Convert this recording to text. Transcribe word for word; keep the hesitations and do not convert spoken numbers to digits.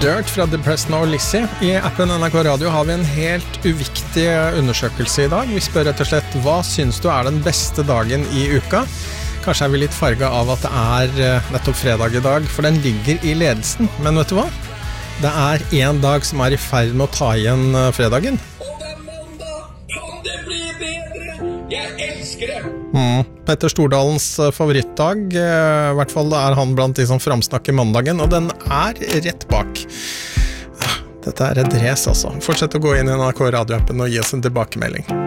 Dirt fra Depressed Now Lizzie. I appen N R K Radio har vi en helt uviktig undersøkelse i dag. Vi spør rett og slett, hva synes du er den beste dagen i uka? Kanskje er vi litt farget av at det er nettopp fredag i dag, for den ligger i ledelsen. Men vet du hva? Det er en dag som er i ferd med å ta igjen fredagen. Og det er mandag! Kan det bli bedre? Jeg elsker det! Mm. Petter Stordalens favorittdag, i hvert fall er han blant de som framsnakker mandagen, og den er rett bak. Dette er et race altså. Fortsett å gå inn i N R K Radio-appen og gi oss en tilbakemelding.